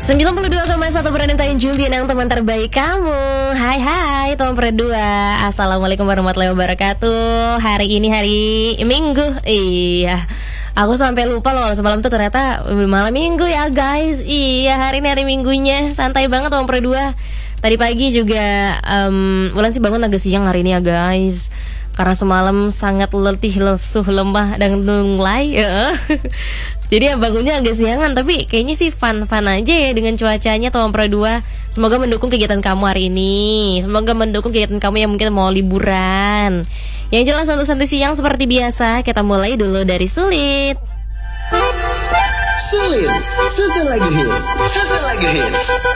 92,1 Brandon Tanjung, Dinang, teman terbaik kamu. Hai teman berdua. Assalamualaikum warahmatullahi wabarakatuh. Hari ini hari Minggu. Iya, aku sampai lupa loh semalam tuh ternyata malam Minggu ya guys. Iya, hari ini hari Minggunya. Santai banget teman berdua. Tadi pagi juga Ulan sih bangun agak siang hari ini ya guys, karena semalam sangat letih, lesuh, lemah dan lunglai. Jadi ya bangunnya agak siangan, tapi kayaknya sih fun aja ya dengan cuacanya teman berdua. Semoga mendukung kegiatan kamu hari ini. Semoga mendukung kegiatan kamu yang mungkin mau liburan. Yang jelas untuk santai siang seperti biasa, kita mulai dulu dari Sulit. Sulit, season lagi hits.